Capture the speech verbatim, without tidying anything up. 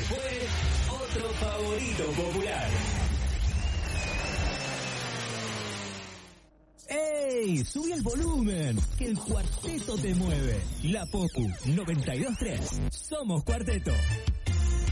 fue otro favorito popular. ¡Ey! ¡Subí el volumen! Que el cuarteto te mueve. La Popu noventa y dos punto tres. Somos Cuarteto.